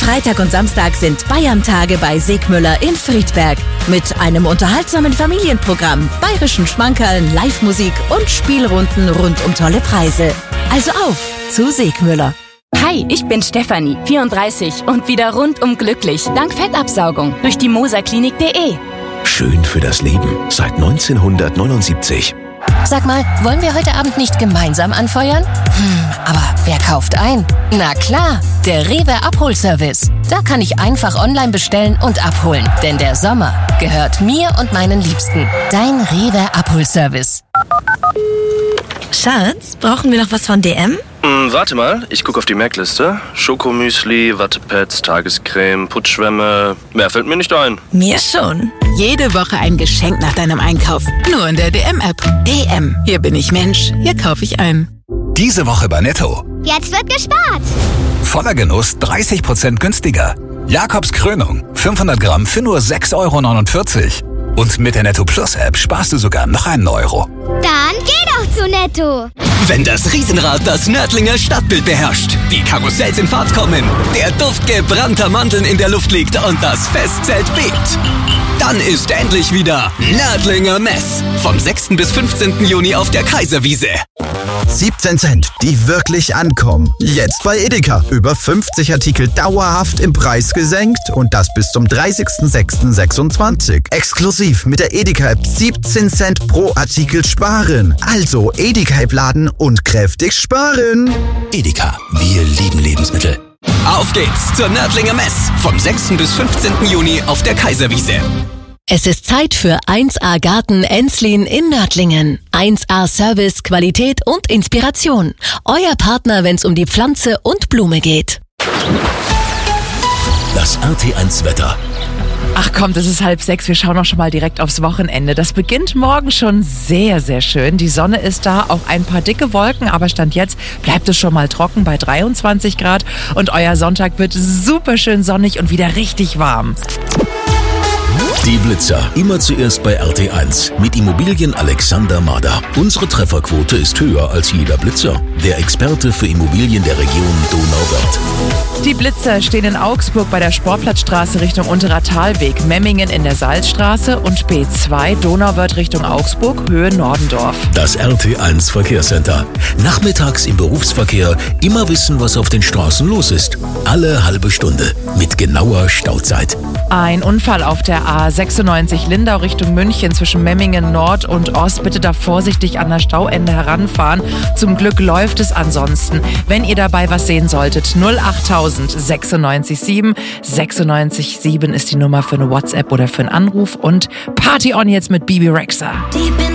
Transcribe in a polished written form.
Freitag und Samstag sind Bayern-Tage bei Segmüller in Friedberg. Mit einem unterhaltsamen Familienprogramm, bayerischen Schmankerln, Live-Musik und Spielrunden rund um tolle Preise. Also auf zu Segmüller. Hi, ich bin Stefanie, 34 und wieder rundum glücklich, dank Fettabsaugung durch die moserklinik.de. Schön für das Leben seit 1979. Sag mal, wollen wir heute Abend nicht gemeinsam anfeuern? Aber wer kauft ein? Na klar, der Rewe Abholservice. Da kann ich einfach online bestellen und abholen. Denn der Sommer gehört mir und meinen Liebsten. Dein Rewe Abholservice. Schatz, brauchen wir noch was von DM? Warte mal, ich gucke auf die Merkliste. Schokomüsli, Wattepads, Tagescreme, Putzschwämme. Mehr fällt mir nicht ein. Mir schon. Jede Woche ein Geschenk nach deinem Einkauf. Nur in der DM-App. DM. Hier bin ich Mensch. Hier kaufe ich ein. Diese Woche bei Netto. Jetzt wird gespart. Voller Genuss 30% günstiger. Jakobs Krönung. 500 Gramm für nur 6,49 €. Und mit der Netto Plus App sparst du sogar noch einen Euro. Dann geh doch zu Netto. Wenn das Riesenrad das Nördlinger Stadtbild beherrscht, die Karussells in Fahrt kommen, der Duft gebrannter Mandeln in der Luft liegt und das Festzelt bebt, dann ist endlich wieder Nördlinger Mess. Vom 6. bis 15. Juni auf der Kaiserwiese. 17 Cent, die wirklich ankommen. Jetzt bei Edeka. Über 50 Artikel dauerhaft im Preis gesenkt und das bis zum 30.06.26. Exklusiv mit der Edeka-App 17 Cent pro Artikel sparen. Also Edeka-App laden und kräftig sparen. Edeka, wir lieben Lebensmittel. Auf geht's zur Nördlinger Mess. Vom 6. bis 15. Juni auf der Kaiserwiese. Es ist Zeit für 1A Garten Enslin in Nördlingen. 1A Service, Qualität und Inspiration. Euer Partner, wenn's um die Pflanze und Blume geht. Das RT1 Wetter. Ach komm, es ist 5:30. Wir schauen auch schon mal direkt aufs Wochenende. Das beginnt morgen schon sehr, sehr schön. Die Sonne ist da, auch ein paar dicke Wolken, aber Stand jetzt bleibt es schon mal trocken bei 23 Grad. Und euer Sonntag wird super schön sonnig und wieder richtig warm. Die Blitzer, immer zuerst bei RT1 mit Immobilien Alexander Mader. Unsere Trefferquote ist höher als jeder Blitzer. Der Experte für Immobilien der Region Donauwörth. Die Blitzer stehen in Augsburg bei der Sportplatzstraße Richtung Unterer Talweg, Memmingen in der Salzstraße und B2 Donauwörth Richtung Augsburg, Höhe Nordendorf. Das RT1 Verkehrscenter. Nachmittags im Berufsverkehr immer wissen, was auf den Straßen los ist. Alle halbe Stunde mit genauer Stauzeit. Ein Unfall auf der A96 Lindau Richtung München zwischen Memmingen Nord und Ost. Bitte da vorsichtig an das Stauende heranfahren. Zum Glück läuft es ansonsten. Wenn ihr dabei was sehen solltet, 08000 96 7. 96 7 ist die Nummer für eine WhatsApp oder für einen Anruf. Und Party on jetzt mit Bibi Rexha.